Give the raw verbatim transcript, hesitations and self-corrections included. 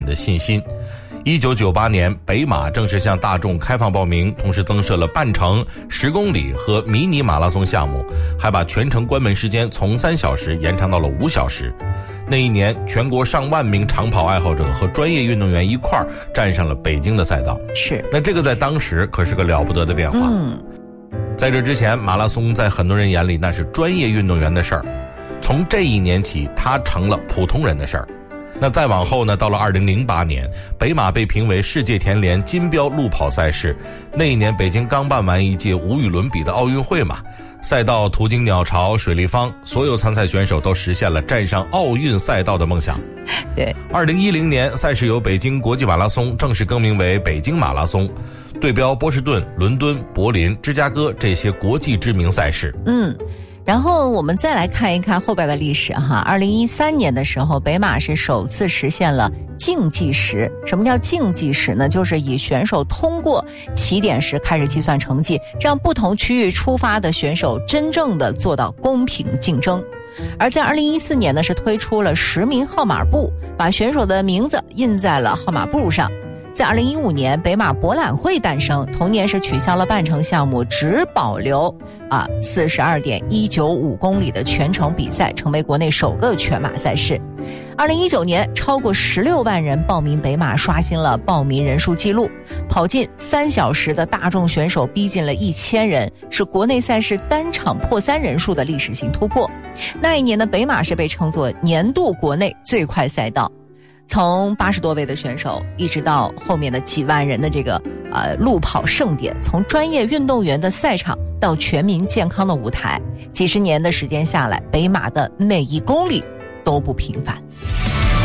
的信心。一九九八年，北马正式向大众开放报名，同时增设了半程、十公里和迷你马拉松项目，还把全程关门时间从三小时延长到了五小时。那一年，全国上万名长跑爱好者和专业运动员一块儿站上了北京的赛道。 是， 那这个在当时可是个了不得的变化。 嗯， 在这之前，马拉松在很多人眼里那是专业运动员的事儿，从这一年起，它成了普通人的事儿。那再往后呢，到了二零零八年，北马被评为世界田联金标路跑赛事。那一年北京刚办完一届无与伦比的奥运会嘛，赛道途经鸟巢、水立方，所有参赛选手都实现了站上奥运赛道的梦想。 对， 二零一零年，赛事由北京国际马拉松正式更名为北京马拉松，对标波士顿、伦敦、柏林、芝加哥这些国际知名赛事。 嗯。然后我们再来看一看后边的历史哈。二零一三年的时候，北马是首次实现了竞技时。什么叫竞技时呢？就是以选手通过起点时开始计算成绩，让不同区域出发的选手真正的做到公平竞争。而在二零一四年呢，是推出了实名号码布，把选手的名字印在了号码布上。在二零一五年，北马博览会诞生，同年是取消了半程项目，只保留啊四十二点一九五公里的全程比赛，成为国内首个全马赛事。二零一九年，超过十六万人报名北马，刷新了报名人数纪录，跑进三小时的大众选手逼近了一千人，是国内赛事单场破三人数的历史性突破。那一年的北马是被称作年度国内最快赛道。从八十多位的选手，一直到后面的几万人的这个呃路跑盛典，从专业运动员的赛场到全民健康的舞台，几十年的时间下来，北马的每一公里都不平凡。